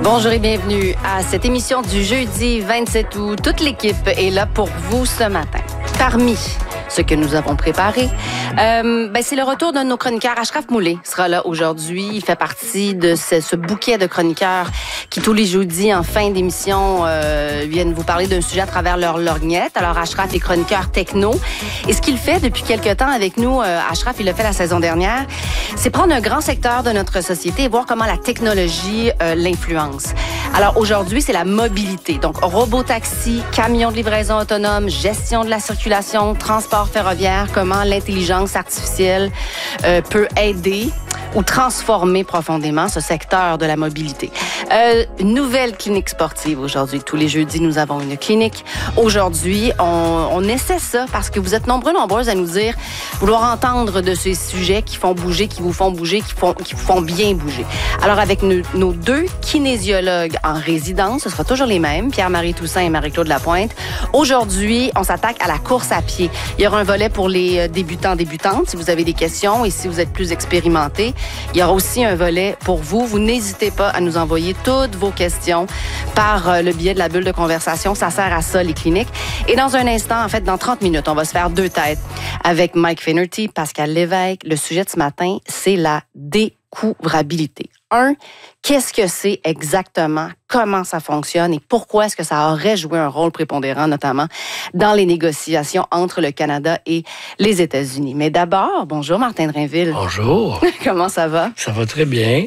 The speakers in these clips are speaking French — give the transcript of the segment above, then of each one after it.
Bonjour et bienvenue à cette émission du jeudi 27 août. Toute l'équipe est là pour vous ce matin. Parmi ce que nous avons préparé, c'est le retour de nos chroniqueurs. Ashraf Moulay sera là aujourd'hui. Il fait partie de ce bouquet de chroniqueurs qui, tous les jeudis, en fin d'émission, viennent vous parler d'un sujet à travers leur lorgnette. Alors, Ashraf est chroniqueur techno. Et ce qu'il fait depuis quelque temps avec nous, Ashraf, il l'a fait la saison dernière, c'est prendre un grand secteur de notre société et voir comment la technologie l'influence. Alors, aujourd'hui, c'est la mobilité. Donc, robotaxi, camions de livraison autonome, gestion de la circulation, transport ferroviaire, comment l'intelligence artificielle peut aider ou transformer profondément ce secteur de la mobilité. Une nouvelle clinique sportive aujourd'hui. Tous les jeudis, nous avons une clinique. Aujourd'hui, on essaie ça parce que vous êtes nombreuses à nous dire vouloir entendre de ces sujets qui font bouger, qui vous font bouger, qui vous font bien bouger. Alors, avec nos deux kinésiologues en résidence, ce sera toujours les mêmes, Pierre-Marie Toussaint et Marie-Claude Lapointe. Aujourd'hui, on s'attaque à la course à pied. Il y aura un volet pour les débutantes, si vous avez des questions et si vous êtes plus expérimentés. Il y aura aussi un volet pour vous. Vous n'hésitez pas à nous envoyer toutes vos questions par le biais de la bulle de conversation. Ça sert à ça, les cliniques. Et dans un instant, en fait, dans 30 minutes, on va se faire deux têtes avec Mike Finnerty, Pascal Lévesque. Le sujet de ce matin, c'est la découvrabilité. Qu'est-ce que c'est exactement, comment ça fonctionne et pourquoi est-ce que ça aurait joué un rôle prépondérant, notamment dans les négociations entre le Canada et les États-Unis. Mais d'abord, bonjour Martin Drainville. Bonjour. Comment ça va? Ça va très bien.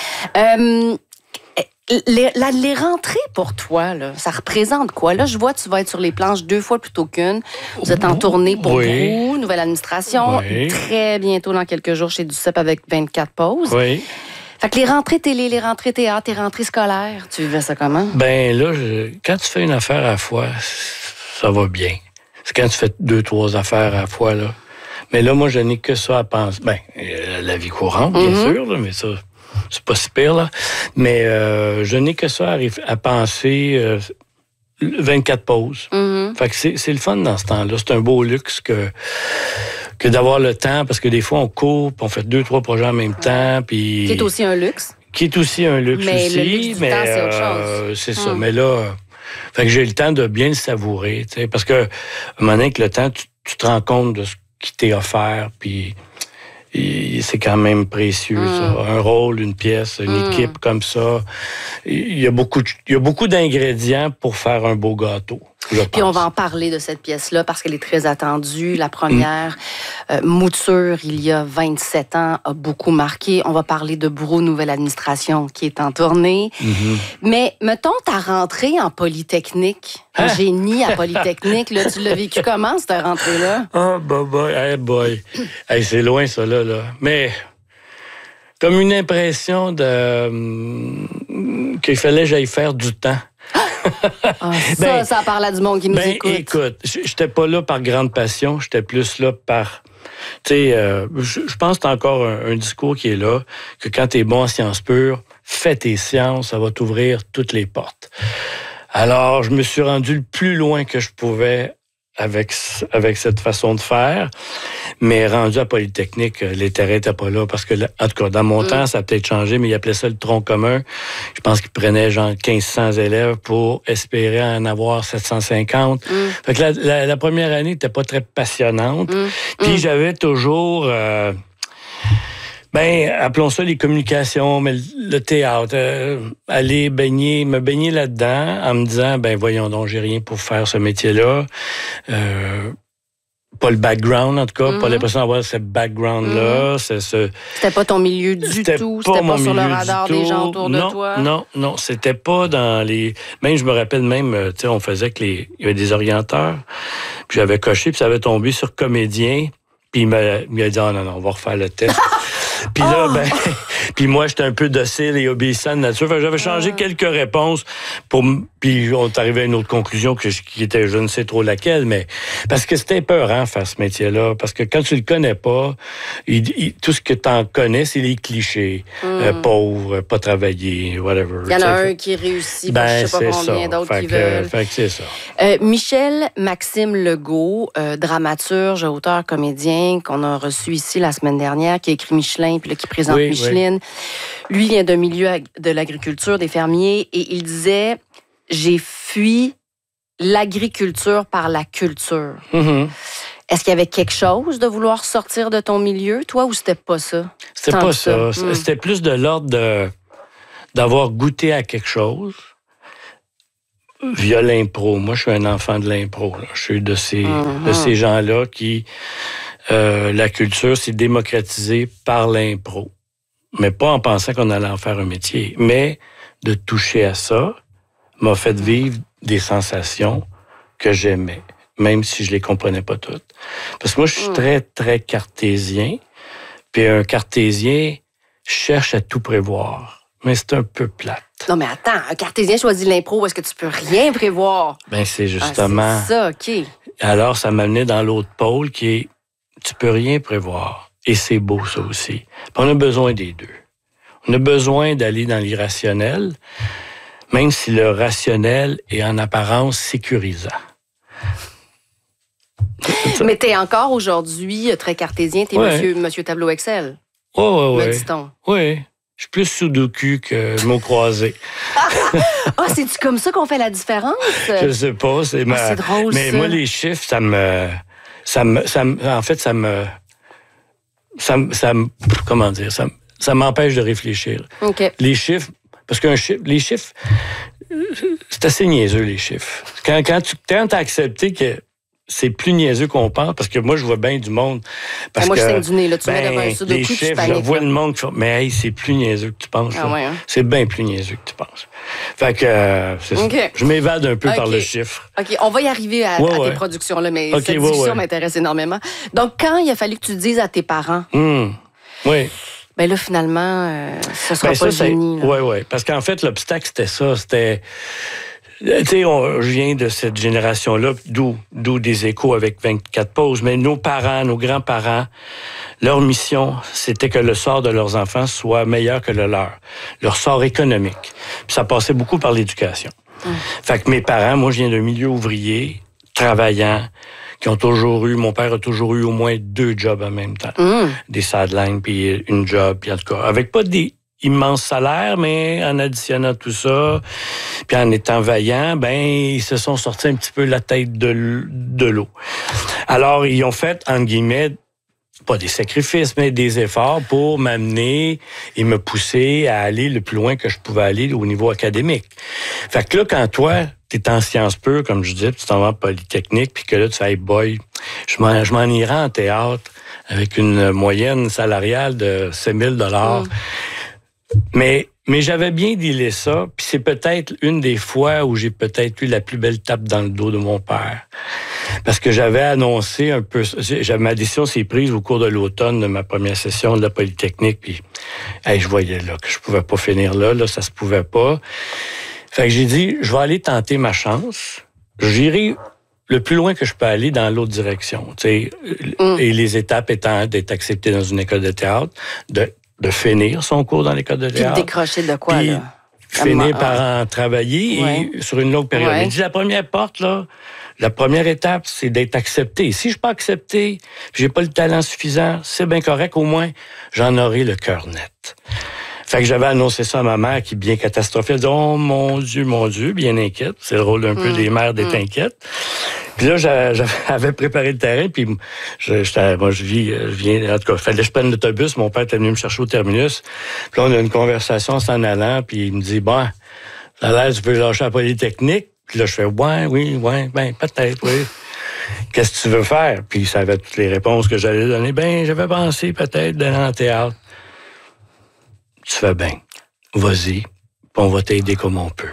Les rentrées pour toi, là, ça représente quoi? Là, je vois que tu vas être sur les planches 2 fois plutôt qu'une. Vous êtes en tournée pour Brou, nouvelle administration. Oui. Très bientôt, dans quelques jours, chez DUCEP avec 24 pauses. Oui. Fait que les rentrées télé, les rentrées théâtre, les rentrées scolaires, tu vivais ça comment? Ben là, quand tu fais une affaire à la fois, ça va bien. C'est quand tu fais 2-3 affaires à la fois, là. Mais là, moi, je n'ai que ça à penser. Ben, la vie courante, bien sûr, là, mais ça, c'est pas si pire, là. Mais je n'ai que ça à penser 24 pauses. Fait que c'est le fun dans ce temps-là. C'est un beau luxe que d'avoir le temps, parce que des fois, on court, puis on fait 2-3 projets en même temps, puis... Qui est aussi un luxe. Qui est aussi un luxe mais aussi. Le luxe du temps, c'est autre chose. C'est ça. Mais là, fait que j'ai le temps de bien le savourer, tu sais, parce que, à un moment donné, que le temps, tu te rends compte de ce qui t'est offert, puis c'est quand même précieux, ça. Un rôle, une pièce, une équipe comme ça. Il y a beaucoup d'ingrédients pour faire un beau gâteau. Puis on va en parler de cette pièce-là parce qu'elle est très attendue. La première mouture, il y a 27 ans, a beaucoup marqué. On va parler de Brou, nouvelle administration qui est en tournée. Mais mettons ta rentrée en Polytechnique, en génie à Polytechnique, là, tu l'as vécu comment, cette rentrée-là? Boy. Hey, c'est loin, ça, là. Mais comme une impression qu'il fallait que j'aille faire du temps. Ça parle à du monde qui nous écoute. Écoute, j'étais pas là par grande passion, j'étais plus là par... Tu sais, je pense que c'est encore un discours qui est là, que quand t'es bon en sciences pures, fais tes sciences, ça va t'ouvrir toutes les portes. Alors, je me suis rendu le plus loin que je pouvais avec cette façon de faire. Mais rendu à Polytechnique, les terrains n'étaient pas là parce que, en tout cas, dans mon temps, ça a peut-être changé, mais ils appelaient ça le tronc commun. Je pense qu'ils prenaient genre 1500 élèves pour espérer en avoir 750. Fait que la première année n'était pas très passionnante. Puis j'avais toujours... appelons ça les communications, mais le théâtre, aller me baigner là-dedans en me disant, voyons donc, j'ai rien pour faire ce métier-là. Pas le background, en tout cas, pas l'impression d'avoir ce background-là. C'était pas ton milieu du tout? C'était pas sur le radar des gens autour de toi? Non, c'était pas dans les... Même, je me rappelle même, tu sais, on faisait il y avait des orienteurs, puis j'avais coché, puis ça avait tombé sur comédien, puis il m'a dit, non, on va refaire le test. Puis là, puis moi, j'étais un peu docile et obéissant de nature. Fait que j'avais changé quelques réponses puis on est arrivé à une autre conclusion qui était, je ne sais trop laquelle, mais parce que c'était épeurant faire ce métier-là. Parce que quand tu le connais pas, tout ce que tu en connais, c'est les clichés. Pauvre, pas travailler, whatever. Il y en a un qui réussit, je sais pas combien d'autres qui veulent. Fait que c'est ça. Michel-Maxime Legault, dramaturge, auteur, comédien, qu'on a reçu ici la semaine dernière, qui a écrit Michelin Desjardins, puis là, qui présente Micheline. Lui vient d'un milieu de l'agriculture, des fermiers, et il disait, j'ai fui l'agriculture par la culture. Mm-hmm. Est-ce qu'il y avait quelque chose de vouloir sortir de ton milieu, toi, ou c'était pas ça? C'était pas ça. C'était plus de l'ordre d'avoir goûté à quelque chose via l'impro. Moi, je suis un enfant de l'impro. Là. Je suis de ces gens-là qui... la culture s'est démocratisée par l'impro. Mais pas en pensant qu'on allait en faire un métier. Mais de toucher à ça m'a fait vivre des sensations que j'aimais, même si je les comprenais pas toutes. Parce que moi, je suis très, très cartésien. Puis un cartésien cherche à tout prévoir. Mais c'est un peu plate. Non, mais attends, un cartésien choisit l'impro, est-ce que tu peux rien prévoir? Ben c'est justement... c'est ça, OK. Alors, ça m'amenait dans l'autre pôle qui est, tu peux rien prévoir. Et c'est beau, ça aussi. Puis on a besoin des deux. On a besoin d'aller dans l'irrationnel, même si le rationnel est en apparence sécurisant. Mais t'es encore aujourd'hui très cartésien, t'es monsieur Tableau Excel. Oui. Dit-on. Oui. Je suis plus sudoku que mot croisé. C'est-tu comme ça qu'on fait la différence? Je sais pas. C'est drôle, mais ça. moi, les chiffres, comment dire, ça m'empêche de réfléchir. OK. Les chiffres, parce les chiffres, c'est assez niaiseux, les chiffres. Quand tu as accepté que c'est plus niaiseux qu'on pense, parce que moi, je vois bien du monde. Parce moi, que, je saigne du nez, là. Tu mets devant un sudoku, les chiffres, je vois le monde qui fait, mais hey, c'est plus niaiseux que tu penses. C'est bien plus niaiseux que tu penses. Fait que, je m'évade un peu par le chiffre. OK, on va y arriver à tes productions, là, mais cette discussion m'intéresse énormément. Donc, quand il a fallu que tu dises à tes parents... Oui. Ben là, finalement, ce sera pas le génie. Oui. Parce qu'en fait, l'obstacle, c'était ça. C'était... Tu sais, je viens de cette génération-là, d'où des échos avec 24 pauses, mais nos parents, nos grands-parents, leur mission, c'était que le sort de leurs enfants soit meilleur que le leur sort économique. Puis ça passait beaucoup par l'éducation. Fait que mes parents, moi, je viens d'un milieu ouvrier, travaillant, qui ont toujours eu, mon père a toujours eu au moins 2 jobs en même temps. Des sidelines, puis une job, puis en tout cas, avec pas des immense salaire, mais en additionnant tout ça, puis en étant vaillants, ils se sont sortis un petit peu la tête de l'eau. Alors, ils ont fait, entre guillemets, pas des sacrifices, mais des efforts pour m'amener et me pousser à aller le plus loin que je pouvais aller au niveau académique. Fait que là, quand toi, t'es en sciences pures, comme je dis, puis tu t'en vas en Polytechnique, puis que là, tu fais, hey boy, je m'en irai en théâtre avec une moyenne salariale de 7 000 $. Mais j'avais bien dealé ça, puis c'est peut-être une des fois où j'ai peut-être eu la plus belle tape dans le dos de mon père. Parce que j'avais annoncé un peu... Ma décision s'est prise au cours de l'automne de ma première session de la Polytechnique, puis je voyais là que je pouvais pas finir là, ça se pouvait pas. Fait que j'ai dit, je vais aller tenter ma chance. J'irai le plus loin que je peux aller dans l'autre direction. Et les étapes étant d'être accepté dans une école de théâtre, de finir son cours dans l'école de théâtre. Puis décrocher de quoi, là? Finir par en travailler et sur une longue période. Il dit, la première porte, là, la première étape, c'est d'être accepté. Si je suis pas accepté, puis j'ai pas le talent suffisant, c'est bien correct, au moins, j'en aurai le cœur net. Fait que j'avais annoncé ça à ma mère qui, bien catastrophée, elle dit, oh mon Dieu, bien inquiète. C'est le rôle un peu des mères d'être inquiète. Puis là, j'avais préparé le terrain, puis je viens, en tout cas, fallait que je prenne l'autobus. Mon père était venu me chercher au terminus. Puis là, on a une conversation en s'en allant, puis il me dit, ça a l'air, tu peux lâcher la Polytechnique. Puis là, je fais, peut-être, oui. Qu'est-ce que tu veux faire? Puis ça avait toutes les réponses que j'allais donner. J'avais pensé peut-être d'aller en théâtre. Tu fais bien. Vas-y, puis on va t'aider comme on peut.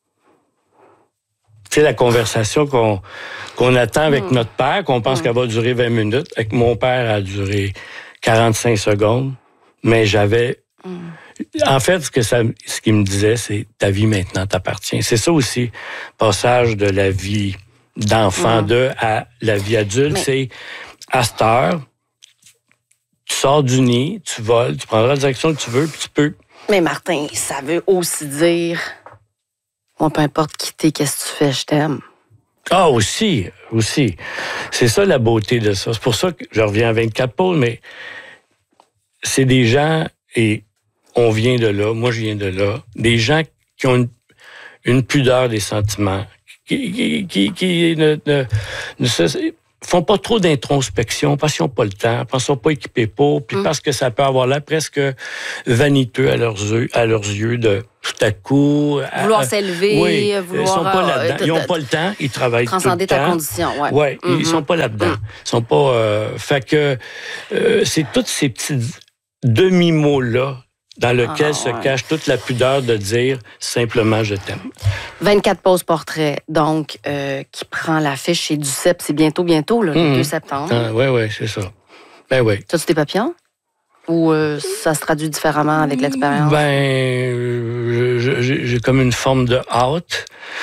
Tu sais, la conversation qu'on attend avec notre père, qu'on pense qu'elle va durer 20 minutes, avec mon père, elle a duré 45 secondes, mais j'avais... En fait, ce qu'il me disait, c'est ta vie maintenant t'appartient. C'est ça aussi, passage de la vie d'enfant à la vie adulte, c'est à cette heure, tu sors du nid, tu voles, tu prendras la direction que tu veux, puis tu peux. Mais Martin, ça veut aussi dire, peu importe qui t'es, qu'est-ce que tu fais, je t'aime. Ah, aussi. C'est ça la beauté de ça. C'est pour ça que je reviens à 24 pôles, mais c'est des gens, et on vient de là, moi je viens de là, des gens qui ont une pudeur des sentiments, qui ne se font pas trop d'introspection parce qu'ils n'ont pas le temps, parce qu'ils ne sont pas équipés pour, puis parce que ça peut avoir l'air presque vaniteux à leurs yeux de tout à coup... Vouloir s'élever, oui, vouloir... Ils sont pas là-dedans. Ils n'ont pas le temps, ils travaillent tout le temps. Transcender ta condition, oui. Oui, ils sont pas là-dedans. Ils sont pas... fait que c'est tous ces petits demi-mots-là dans lequel se cache toute la pudeur de dire simplement « je t'aime ». 24 poses portraits, donc, qui prend l'affiche chez Duceppe. C'est bientôt, là, le 2 septembre. Oui, c'est ça. Ben oui. T'as-tu des papillons? Ou ça se traduit différemment avec l'expérience? J'ai comme une forme de hâte,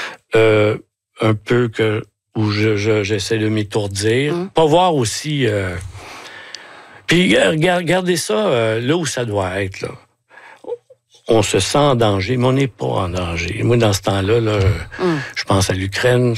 un peu où j'essaie de m'étourdir. Pas voir aussi... Puis regardez ça là où ça doit être, là. On se sent en danger, mais on n'est pas en danger. Moi, dans ce temps-là, je pense à l'Ukraine,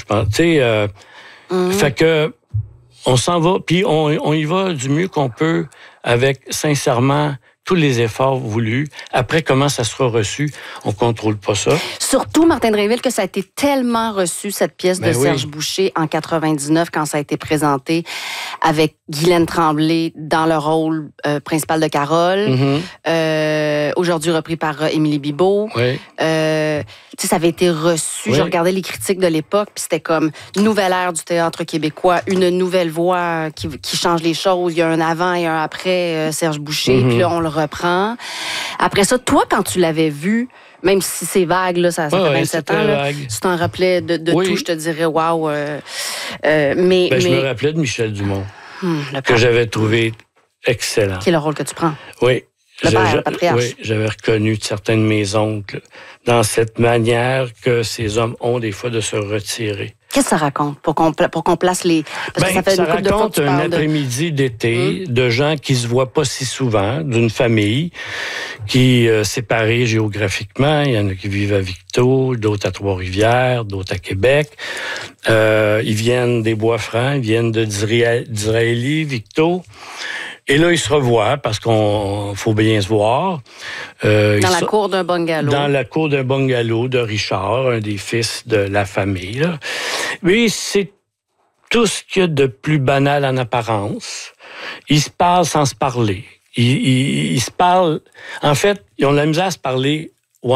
fait que on s'en va, puis on y va du mieux qu'on peut avec, sincèrement, tous les efforts voulus. Après, comment ça sera reçu, on contrôle pas ça. Surtout, Martin Drainville, que ça a été tellement reçu, cette pièce de Serge Boucher, en 99, quand ça a été présenté avec Guylaine Tremblay dans le rôle principal de Carole. Aujourd'hui repris par Émilie Bibeau. Oui. Ça avait été reçu. Je regardais les critiques de l'époque, puis c'était comme nouvelle ère du théâtre québécois, une nouvelle voix qui change les choses. Il y a un avant et un après Serge Boucher, puis là, on le reprend. Après ça, toi, quand tu l'avais vu, même si c'est vague, là, ça fait 27 ans, là, tu t'en rappelais de tout, je te dirais, waouh. Je me rappelais de Michel Dumont, que j'avais trouvé excellent. Qui est le rôle que tu prends. Oui. Le père, le patriarche. Oui, j'avais reconnu certains de mes oncles dans cette manière que ces hommes ont des fois de se retirer. Qu'est-ce que ça raconte pour qu'on place les... Parce que ça fait raconte un après-midi d'été de gens qui se voient pas si souvent, d'une famille qui est séparée géographiquement. Il y en a qui vivent à Victo, d'autres à Trois-Rivières, d'autres à Québec. Ils viennent des Bois-Francs, ils viennent d'Israélie, Victo. Et là, ils se revoient parce qu'on faut bien se voir. Dans la cour d'un bungalow. Dans la cour d'un bungalow de Richard, un des fils de la famille. Là. Mais c'est tout ce qu'il y a de plus banal en apparence. Ils se parlent sans se parler. Ils se parlent... En fait, ils ont de la misère à se parler. Ils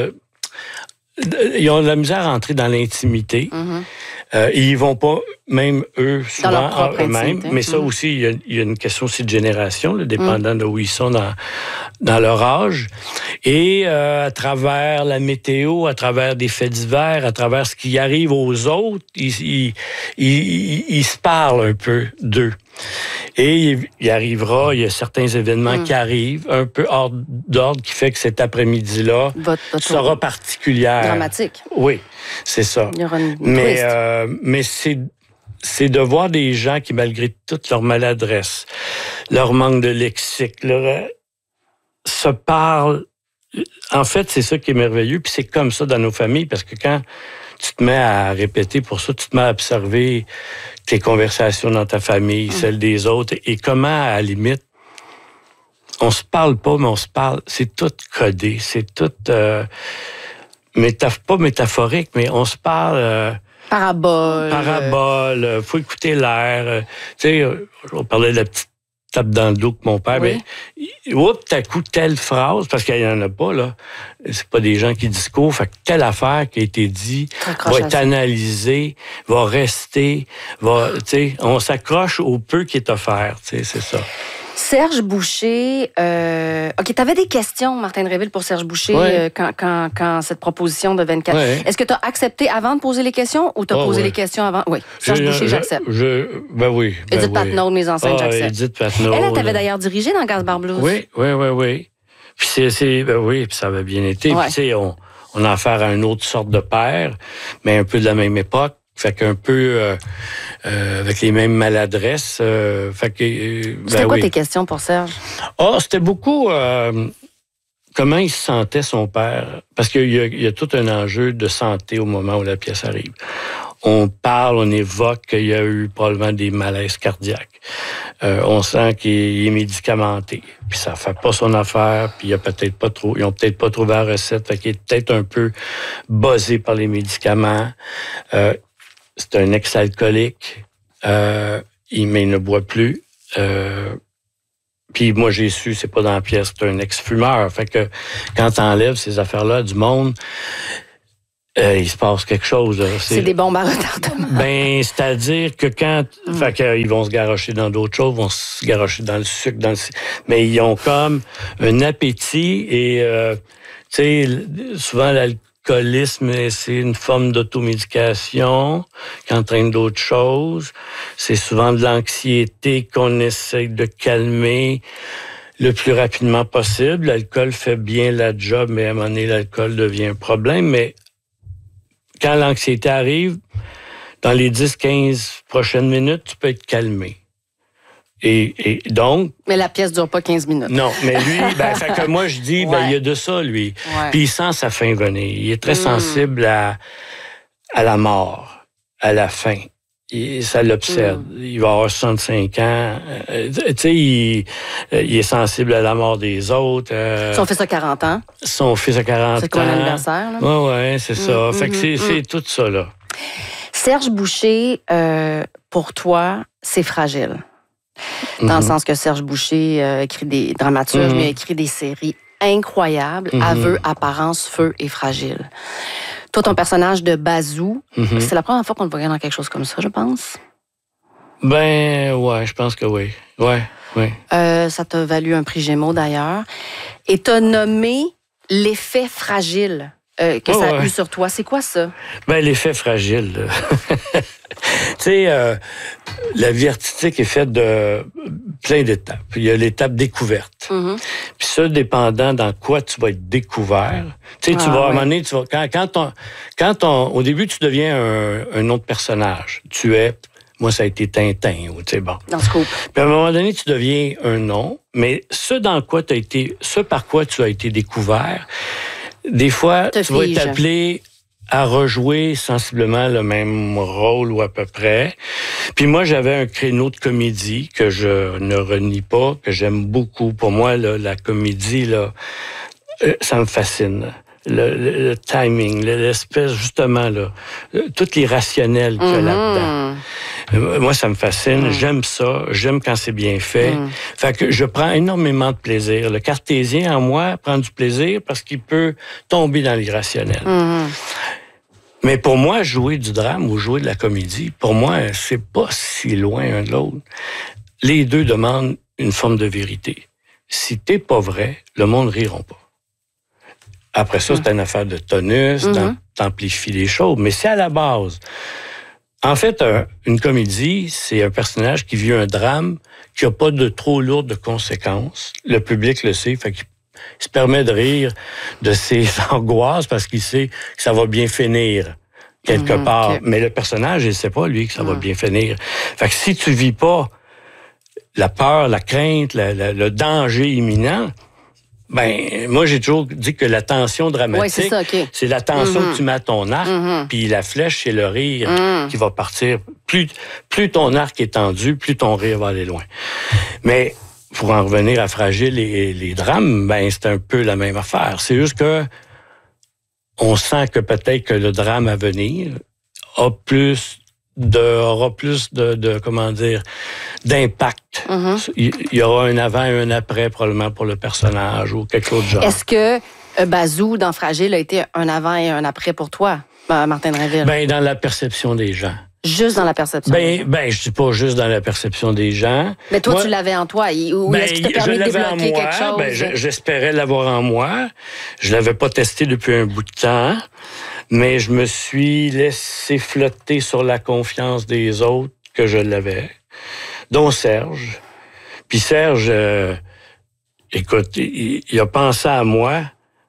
ont de la misère à entrer dans l'intimité. Ils vont pas, même eux, souvent en eux-mêmes. Mais ça aussi, il y a une question aussi de génération, là, dépendant de où ils sont dans leur âge. Et à travers la météo, à travers des faits divers, à travers ce qui arrive aux autres, ils se parlent un peu d'eux. Et il y a certains événements qui arrivent, un peu hors d'ordre, qui fait que cet après-midi-là sera particulier. Dramatique. Oui, c'est ça. Il y aura une twist. Mais c'est de voir des gens qui, malgré toute leur maladresse, leur manque de lexique, se parlent. En fait, c'est ça qui est merveilleux, puis c'est comme ça dans nos familles, parce que quand tu te mets à répéter pour ça, tu te mets à observer tes conversations dans ta famille, celles des autres, et comment, à la limite, on se parle pas, mais on se parle. C'est tout codé, c'est tout pas métaphorique, mais on se parle... Parabole, faut écouter l'air. Tu sais, on parlait de la petite tape dans le dos que mon père, mais t'as coup telle phrase, parce qu'il n'y en a pas, là. C'est pas des gens qui discourent, fait que telle affaire qui a été dit va être analysée, va rester, tu sais, on s'accroche au peu qui est offert, tu sais, c'est ça. Serge Boucher, OK, tu avais des questions, Martin Drainville, pour Serge Boucher quand cette proposition de 24... Ouais. Est-ce que tu as accepté avant de poser les questions ou tu as posé les questions avant? Oui, Serge Boucher, j'accepte. Ben oui. Edith Patnaud, mes enceintes, j'accepte. Edith Patnaud. Elle t'avait d'ailleurs dirigé dans Gaspard Blues. Oui. Puis puis ça avait bien été. Puis tu sais, on a affaire à une autre sorte de père, mais un peu de la même époque. Fait qu'un peu avec les mêmes maladresses. C'était quoi tes questions pour Serge? C'était beaucoup comment il se sentait, son père. Parce qu'il y a tout un enjeu de santé au moment où la pièce arrive. on parle, on évoque qu'il y a eu probablement des malaises cardiaques. On sent qu'il est médicamenté. Puis ça fait pas son affaire, puis ils ont peut-être pas trouvé la recette, fait qu'il est peut-être un peu buzzé par les médicaments. C'est un ex-alcoolique. Mais il ne boit plus. Puis moi, j'ai su, c'est pas dans la pièce, c'est un ex-fumeur. Fait que quand t'enlèves ces affaires-là du monde, il se passe quelque chose. C'est des bombes à retardement. Ben, c'est-à-dire que quand... Fait qu'ils vont se garrocher dans d'autres choses, vont se garrocher dans le sucre, mais ils ont comme un appétit et, tu sais, souvent l'alcoolisme, c'est une forme d'automédication qui entraîne d'autres choses. C'est souvent de l'anxiété qu'on essaye de calmer le plus rapidement possible. L'alcool fait bien la job, mais à un moment donné, l'alcool devient un problème. Mais quand l'anxiété arrive, dans les 10-15 prochaines minutes, tu peux être calmé. Et donc... Mais la pièce dure pas 15 minutes. Non, mais lui, fait que moi, je dis, il y a de ça, lui. Ouais. Puis il sent sa fin venir. Il est très sensible à la mort, à la fin. Ça l'obsède. Il va avoir 65 ans. Tu sais, il est sensible à la mort des autres. Son fils a 40 ans. Son fils a 40 ans. C'est quoi l'anniversaire, là? Oui, c'est ça. Fait que c'est tout ça, là. Serge Boucher, pour toi, c'est fragile. Dans le sens que Serge Boucher écrit des dramaturges, mais il a écrit des séries incroyables. Aveu, apparence, feu et fragile. Toi, ton personnage de Bazou, c'est la première fois qu'on le voit dans quelque chose comme ça, je pense. Ben, ouais, je pense que oui. Ouais. Ça t'a valu un prix Gémeaux, d'ailleurs. Et t'as nommé l'effet fragile que ça a eu sur toi. C'est quoi ça? Ben, l'effet fragile. Tu sais, la vie artistique est faite de plein d'étapes. Il y a l'étape découverte. Puis ça, dépendant dans quoi tu vas être découvert. Tu sais, tu vas à un moment donné, au début, tu deviens un autre personnage. Moi, ça a été Tintin, tu sais, bon. Dans ce coup. Puis à un moment donné, tu deviens un nom, mais ce par quoi tu as été découvert, des fois, tu vas être appelé à rejouer sensiblement le même rôle ou à peu près. Puis moi, j'avais un créneau de comédie que je ne renie pas, que j'aime beaucoup. Pour moi, là, la comédie, là, ça me fascine. Le timing, l'espèce, justement, là, tout l'irrationnel qu'il y a là-dedans. Moi, ça me fascine. J'aime ça. J'aime quand c'est bien fait. Fait que je prends énormément de plaisir. Le cartésien, en moi, prend du plaisir parce qu'il peut tomber dans l'irrationnel. Mais pour moi, jouer du drame ou jouer de la comédie, pour moi, c'est pas si loin un de l'autre. Les deux demandent une forme de vérité. Si t'es pas vrai, le monde riront pas. Après ça, c'est une affaire de tonus, t'amplifies les choses. Mais c'est à la base. En fait, une comédie, c'est un personnage qui vit un drame qui n'a pas de trop lourdes conséquences. Le public le sait, fait qu'il se permet de rire de ses angoisses parce qu'il sait que ça va bien finir quelque part. Okay. Mais le personnage, il ne sait pas, lui, que ça va bien finir. Fait que si tu vis pas la peur, la crainte, le danger imminent, ben, moi, j'ai toujours dit que la tension dramatique, c'est la tension que tu mets à ton arc, puis la flèche, c'est le rire qui va partir. Plus ton arc est tendu, plus ton rire va aller loin. Mais pour en revenir à Fragile et les drames, ben, c'est un peu la même affaire. C'est juste que on sent que peut-être que le drame à venir aura plus de comment dire, d'impact. Il y aura un avant et un après, probablement, pour le personnage ou quelque chose de genre. Est-ce que Bazou, dans Fragile, a été un avant et un après pour toi, Martin Drainville? Ben, dans la perception des gens. Juste dans la perception des gens? Ben, je dis pas juste dans la perception des gens. Mais toi, tu l'avais en toi. Ou est-ce qu'il t'a permis de débloquer quelque chose? Ben, j'espérais l'avoir en moi. Je l'avais pas testé depuis un bout de temps. Mais je me suis laissé flotter sur la confiance des autres que je l'avais, dont Serge. Puis Serge, écoute, il a pensé à moi,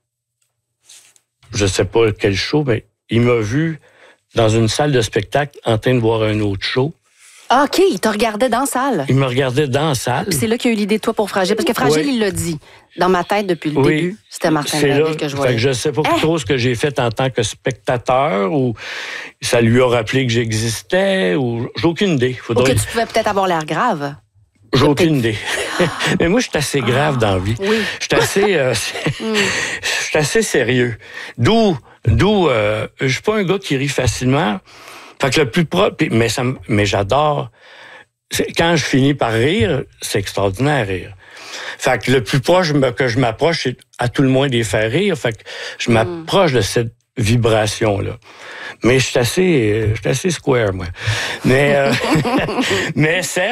je sais pas quel show, mais il m'a vu dans une salle de spectacle en train de voir un autre show. Ah, OK, il te regardait dans la salle. Il me regardait dans la salle. Puis c'est là qu'il y a eu l'idée de toi pour Fragile. Parce que Fragile, il l'a dit. Dans ma tête, depuis le début, c'était Martin Drainville que je voyais. Fait que je sais pas trop ce que j'ai fait en tant que spectateur, ou ça lui a rappelé que j'existais, ou j'ai aucune idée. Ou que tu pouvais peut-être avoir l'air grave. J'ai aucune idée. Mais moi, je suis assez grave dans la vie. Oui. Je suis assez sérieux. D'où, je suis pas un gars qui rit facilement. Fait que le plus proche, mais j'adore. Quand je finis par rire, c'est extraordinaire rire. Fait que le plus proche que je m'approche, c'est à tout le moins des faire rire. Fait que je m'approche de cette vibration-là. Mais je suis assez square, moi. Mais c'est